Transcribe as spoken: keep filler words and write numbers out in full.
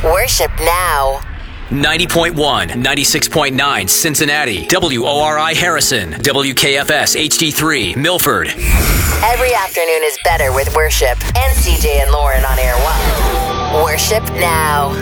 Worship Now. ninety point one, ninety-six point nine Cincinnati, W O R I Harrison, W K F S H D three Milford. Every afternoon is better with Worship and C J and Lauren on Air One. Worship Now.